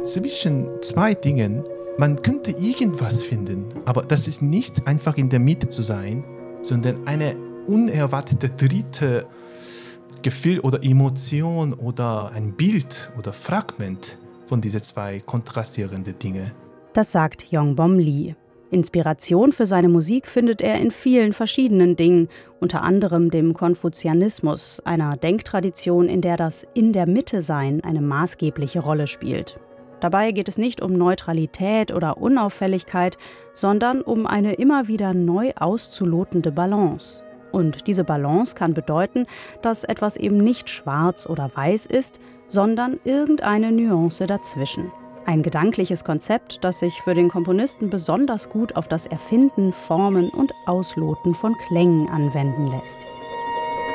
zwischen zwei Dingen. Man könnte irgendwas finden, aber das ist nicht einfach in der Mitte zu sein, sondern eine unerwartete dritte Gefühl oder Emotion oder ein Bild oder Fragment von diesen zwei kontrastierenden Dingen. Das sagt Yongbom Lee. Inspiration für seine Musik findet er in vielen verschiedenen Dingen, unter anderem dem Konfuzianismus, einer Denktradition, in der das In-der-Mitte-Sein eine maßgebliche Rolle spielt. Dabei geht es nicht um Neutralität oder Unauffälligkeit, sondern um eine immer wieder neu auszulotende Balance. Und diese Balance kann bedeuten, dass etwas eben nicht schwarz oder weiß ist, sondern irgendeine Nuance dazwischen. Ein gedankliches Konzept, das sich für den Komponisten besonders gut auf das Erfinden, Formen und Ausloten von Klängen anwenden lässt.